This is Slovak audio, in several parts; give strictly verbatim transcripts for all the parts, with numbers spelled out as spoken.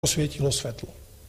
osvietilo svetlo.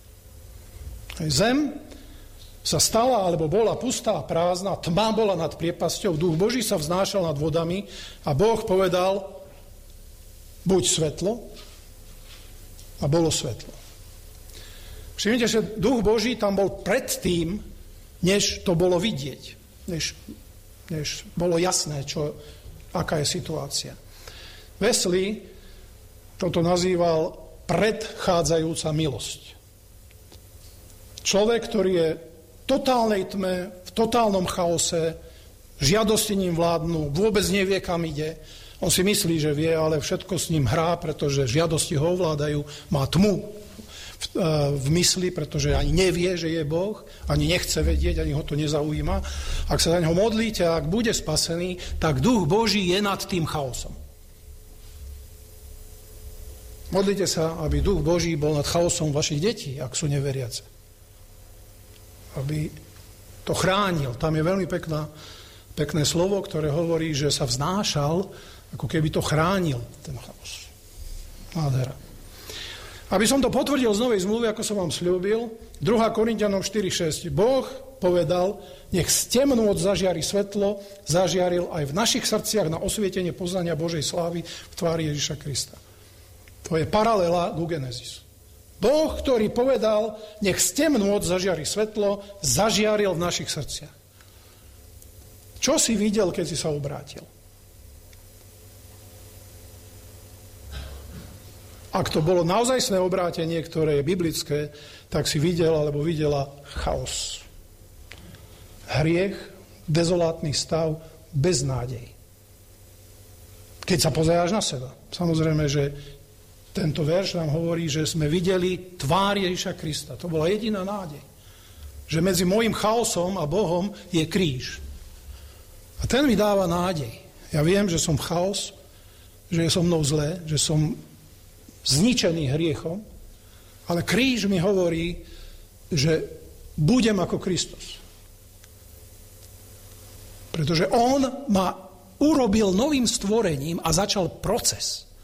Zem sa stala, alebo bola pustá a prázdna, tma bola nad priepasťou, duch Boží sa vznášal nad vodami a Boh povedal, buď svetlo, a bolo svetlo. Všimnite, že duch Boží tam bol predtým, než to bolo vidieť, než, než bolo jasné, čo, aká je situácia. Wesley toto nazýval predchádzajúca milosť. Človek, ktorý je v totálnej tme, v totálnom chaose, žiadosti ním vládnu, vôbec nevie, kam ide. On si myslí, že vie, ale všetko s ním hrá, pretože žiadosti ho ovládajú. Má tmu v, v mysli, pretože ani nevie, že je Boh, ani nechce vedieť, ani ho to nezaujíma. Ak sa za neho modlíte, ak bude spasený, tak duch Boží je nad tým chaosom. Modlite sa, aby duch Boží bol nad chaosom vašich detí, ak sú neveriace. Aby to chránil. Tam je veľmi pekná, pekné slovo, ktoré hovorí, že sa vznášal, ako keby to chránil, ten chaos. Nádhera. Aby som to potvrdil z Novej zmluvy, ako som vám sľúbil, druhá Korinťanom štyri šesť. Boh povedal, nech z temnôt zažiari svetlo, zažiaril aj v našich srdciach na osvietenie poznania Božej slávy v tvári Ježiša Krista. To je paralela ku Genezisu. Boh, ktorý povedal, nech z temnôt zažiari svetlo, zažiaril v našich srdciach. Čo si videl, keď si sa obrátil? Ak to bolo naozajstné obrátenie, ktoré je biblické, tak si videl alebo videla chaos. Hriech, dezolátny stav, beznádej. Keď sa pozeráš na seba. Samozrejme, že tento verš nám hovorí, že sme videli tvár Ježiša Krista. To bola jediná nádej. Že medzi môjim chaosom a Bohom je kríž. A ten mi dáva nádej. Ja viem, že som chaos, že je so mnou zlé, že som zničený hriechom, ale kríž mi hovorí, že budem ako Kristus. Pretože on ma urobil novým stvorením a začal proces.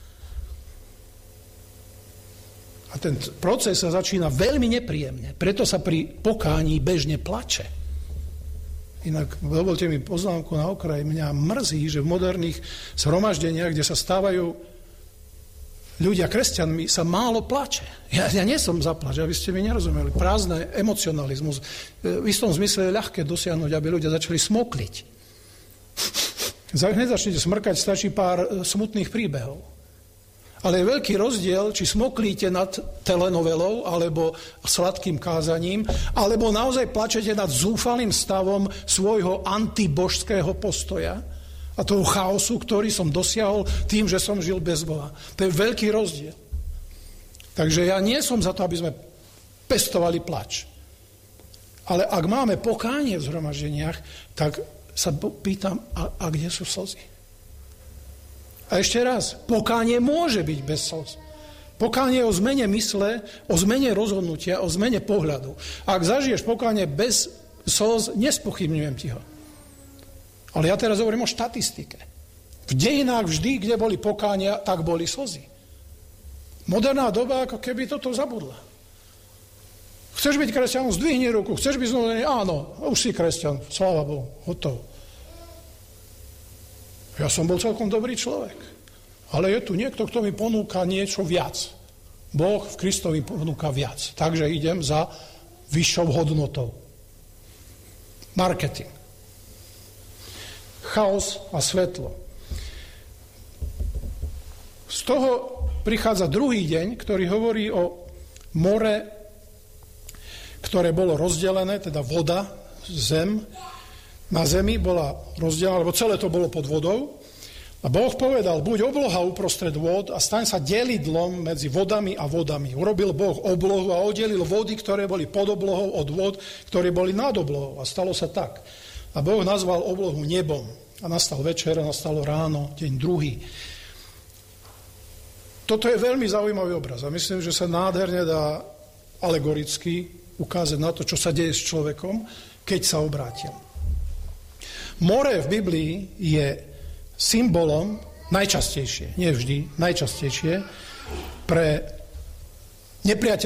A ten proces sa začína veľmi nepríjemne. Preto sa pri pokání bežne plače. Inak dovolte mi poznámku na okraj. Mňa mrzí, že v moderných zhromaždeniach, kde sa stávajú ľudia kresťanmi, sa málo plače. Ja, ja nie som za plač, aby ste mi nerozumeli. Prázdne emocionalizmus. V istom zmysle je ľahké dosiahnuť, aby ľudia začali smokliť. Nezačnite smrkať, stačí pár smutných príbehov. Ale je veľký rozdiel, či smoklíte nad telenovelou, alebo sladkým kázaním, alebo naozaj plačete nad zúfalým stavom svojho antibožského postoja a toho chaosu, ktorý som dosiahol tým, že som žil bez Boha. To je veľký rozdiel. Takže ja nie som za to, aby sme pestovali plač. Ale ak máme pokánie v zhromaždeniach, tak sa pýtam, a, a kde sú slzy? A ešte raz, pokánie môže byť bez slz. Pokánie je o zmene mysle, o zmene rozhodnutia, o zmene pohľadu. Ak zažiješ pokánie bez slz, nespochybňujem ti ho. Ale ja teraz hovorím o štatistike. V dejinách vždy, kde boli pokánia, tak boli slzy. Moderná doba, ako keby toto zabudla. Chceš byť kresťanom, zdvihni ruku. Chceš byť znovu, áno, už si kresťan, sláva Bohu, hotovo. Ja som bol celkom dobrý človek. Ale je tu niekto, kto mi ponúka niečo viac. Boh v Kristovi ponúka viac. Takže idem za vyššou hodnotou. Marketing. Chaos a svetlo. Z toho prichádza druhý deň, ktorý hovorí o more, ktoré bolo rozdelené, teda voda, zem. Na zemi bola rozdelená, lebo celé to bolo pod vodou. A Boh povedal, buď obloha uprostred vôd a staň sa delidlom medzi vodami a vodami. Urobil Boh oblohu a oddelil vody, ktoré boli pod oblohou, od vod, ktoré boli nad oblohou. A stalo sa tak. A Boh nazval oblohu nebom. A nastal večer, a nastalo ráno, deň druhý. Toto je veľmi zaujímavý obraz. A myslím, že sa nádherne dá alegoricky ukázať na to, čo sa deje s človekom, keď sa obrátil. More v Biblii je symbolom najčastejšie, nie vždy, najčastejšie pre nepriateľ